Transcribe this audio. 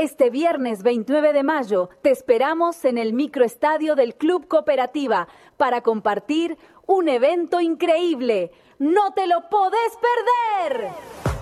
Este viernes 29 de mayo te esperamos en el microestadio del Club Cooperativa para compartir un evento increíble. ¡No te lo podés perder!